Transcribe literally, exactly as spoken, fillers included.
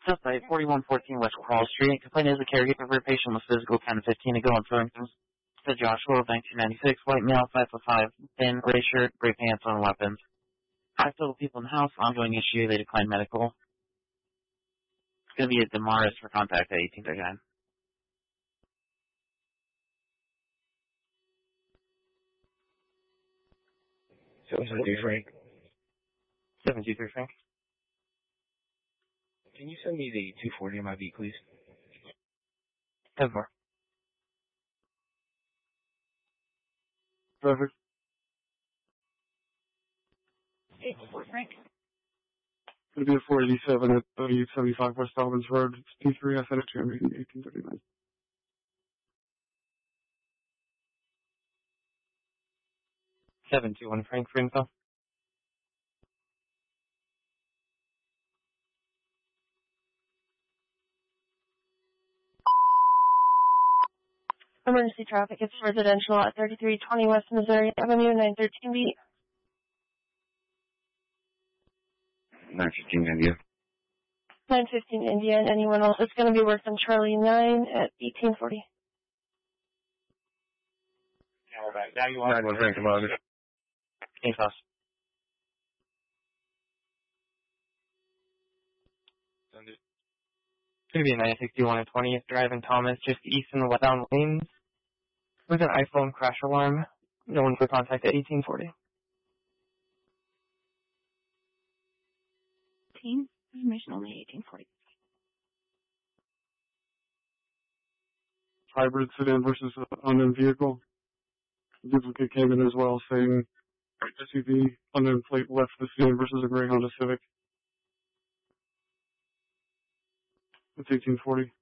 Suspect forty-one fourteen West Crawl Street. Complaint is a caregiver for a patient with physical ten to fifteen ago on symptoms. Said Joshua of nineteen ninety-six, white male, five foot five, thin, gray shirt, gray pants, on weapons. Five total people in the house, ongoing issue, they declined medical. It's going to be a Damaris for contact at eighteen thirty-nine. seven two three Frank. seven two three Frank. Can you send me the two forty M I V, please? ten four. Perfect. eight four Frank. It'll be a four eighty-seven at thirty-eight seventy-five West Albans Road. It's P three. I sent it to him in eighteen thirty-nine. seven two one Frank for info. Emergency traffic. It's residential at thirty-three twenty West Missouri Avenue, nine thirteen B. nine fifteen India. nine fifteen India, and anyone else that's going to be worked on Charlie nine at eighteen forty. Yeah, we're back. Now you want nine one Frank, come on. King's House. Send it. It's going to be a nine sixty-one and twentieth Drive in Thomas, just east in the westbound lanes. With an iPhone crash alarm. No one for contact at eighteen forty. Team, information only eighteen forty. Hybrid sedan versus an unknown vehicle. Duplicate came in as well, saying S U V, unknown plate left the scene versus a gray Honda Civic. It's eighteen forty.